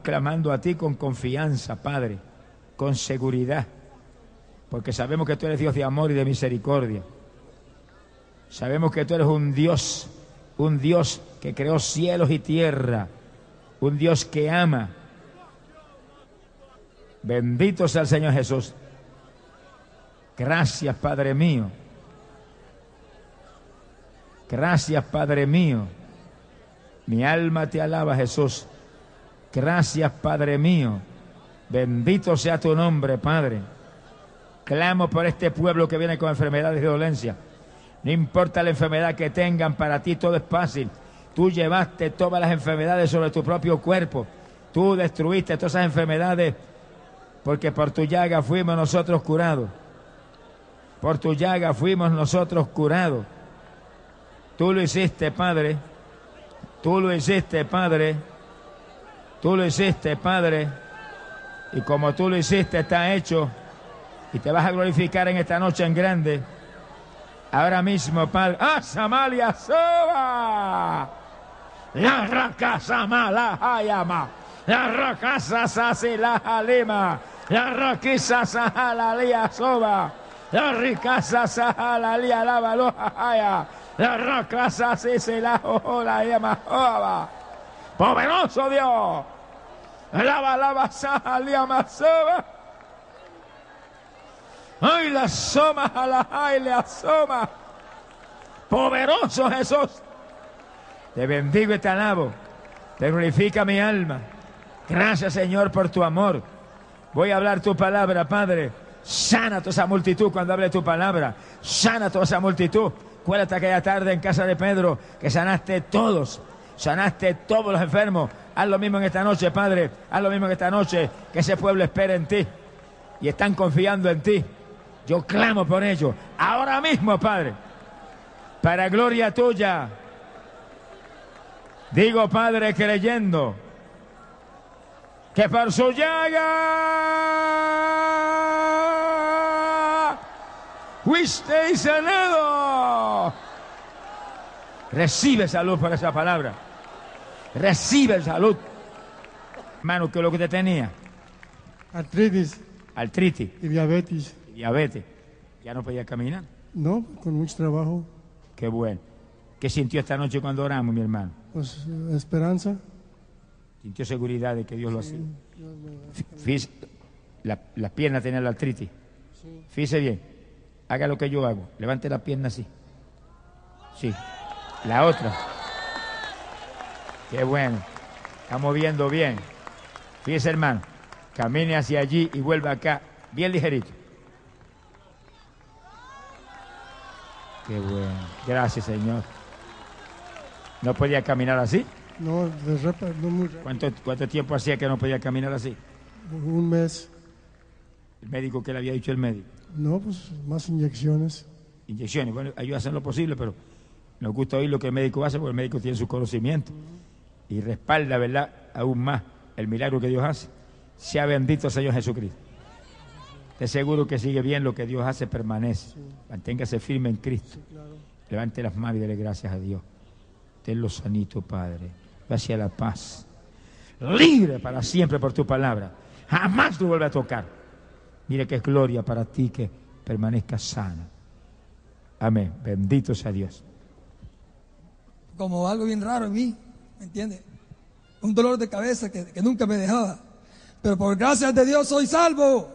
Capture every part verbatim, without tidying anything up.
clamando a ti con confianza, Padre, con seguridad, porque sabemos que tú eres Dios de amor y de misericordia. Sabemos que tú eres un Dios, un Dios que creó cielos y tierra, un Dios que ama. Bendito sea el Señor Jesús. Gracias, Padre mío. Gracias, Padre mío. Mi alma te alaba, Jesús. Gracias, Padre mío. Bendito sea tu nombre, Padre. Clamo por este pueblo que viene con enfermedades y dolencias. No importa la enfermedad que tengan, para ti todo es fácil. Tú llevaste todas las enfermedades sobre tu propio cuerpo. Tú destruiste todas esas enfermedades, porque por tu llaga fuimos nosotros curados. Por tu llaga fuimos nosotros curados. Tú lo hiciste, Padre. Tú lo hiciste, Padre. Tú lo hiciste, Padre. Y como tú lo hiciste, está hecho. Y te vas a glorificar en esta noche en grande. Ahora mismo, Padre. ¡Ah, Samalia Soba! La racasa mala hayama. La racasa sasila halima. La raquisa sahalalia soba. La ricasa sahalalia lava loja haya. La racasa sisila hola yama soba. Poderoso Dios. Lava, lava, sahalia masoba. Ay, la soma a la ay, la soma. Poderoso Jesús. Te bendigo y te alabo. Te glorifica mi alma. Gracias, Señor, por tu amor. Voy a hablar tu palabra, Padre. Sana toda esa multitud cuando hable tu palabra. Sana toda esa multitud. Acuérdate aquella tarde en casa de Pedro que sanaste todos. Sanaste todos los enfermos. Haz lo mismo en esta noche, Padre. Haz lo mismo en esta noche. Que ese pueblo espera en ti. Y están confiando en ti. Yo clamo por ello. Ahora mismo, Padre. Para gloria tuya. Digo, Padre, creyendo que por su llaga fuisteis sanado. Recibe salud por esa palabra. Recibe salud. Hermano, ¿qué es lo que te tenía? Artritis. Artritis. Y diabetes. Y diabetes. ¿Ya no podía caminar? No, con mucho trabajo. Qué bueno. ¿Qué sintió esta noche cuando oramos, mi hermano? Pues esperanza. Sintió seguridad de que Dios lo hacía. Fíjese, la, la pierna tenía la artritis. Fíjese bien. Haga lo que yo hago. Levante la pierna así. Sí. La otra. Qué bueno. Está moviendo bien. Fíjese, hermano. Camine hacia allí y vuelva acá. Bien ligerito. Qué bueno. Gracias, Señor. ¿No podía caminar así? No, de rápido, no muy rápido. ¿Cuánto, ¿Cuánto tiempo hacía que no podía caminar así? Un mes. ¿El médico qué le había dicho el médico? No, pues más inyecciones. Inyecciones. Bueno, ellos hacen lo posible, pero nos gusta oír lo que el médico hace porque el médico tiene su conocimiento y respalda, ¿verdad?, aún más el milagro que Dios hace. Sea bendito Señor Jesucristo. Esté seguro que sigue bien, lo que Dios hace permanece. Sí. Manténgase firme en Cristo. Sí, claro. Levante las manos y dele gracias a Dios. Tenlo sanito, Padre. Hacia la paz. Libre para siempre por tu palabra. Jamás lo vuelve a tocar. Mire que es gloria para ti que permanezca sana. Amén. Bendito sea Dios. Como algo bien raro en mí, ¿me entiendes? Un dolor de cabeza que, que nunca me dejaba. Pero por gracias de Dios soy salvo.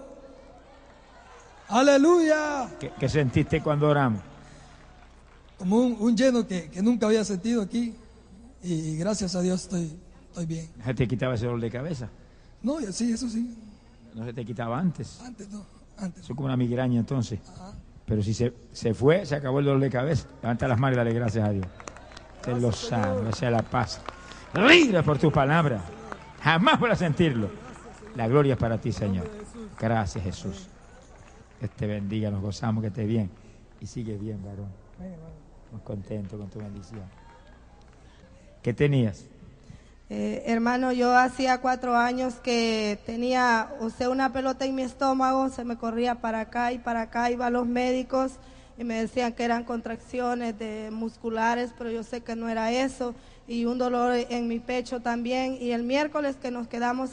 ¡Aleluya! ¿Qué, qué sentiste cuando oramos? Como un, un lleno que, que nunca había sentido aquí. Y gracias a Dios estoy, estoy bien. ¿No se te quitaba ese dolor de cabeza? No, sí, eso sí. ¿No se te quitaba antes? Antes no, antes. Eso es como una migraña entonces. Ajá. Pero si se, se fue, se acabó el dolor de cabeza. Levanta las manos y dale gracias a Dios. Te lo sano, sea la paz. Libre por tu palabra. Jamás voy a sentirlo. La gloria es para ti, Señor. Gracias, Jesús. Que te bendiga, nos gozamos, que esté bien. Y sigue bien, varón. Muy contento con tu bendición. ¿Qué tenías? Eh, hermano, yo hacía cuatro años que tenía, o sea, una pelota en mi estómago, se me corría para acá y para acá, iba a los médicos y me decían que eran contracciones de musculares, pero yo sé que no era eso, y un dolor en mi pecho también, y el miércoles que nos quedamos